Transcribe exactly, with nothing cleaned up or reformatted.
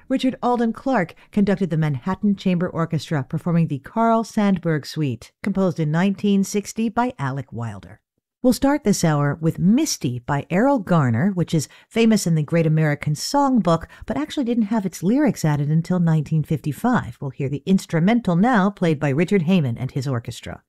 Richard Alden Clark conducted the Manhattan Chamber Orchestra, performing the Carl Sandburg Suite, composed in nineteen sixty by Alec Wilder. We'll start this hour with Misty by Errol Garner, which is famous in the Great American Songbook, but actually didn't have its lyrics added until nineteen fifty-five. We'll hear the instrumental now, played by Richard Heyman and his orchestra.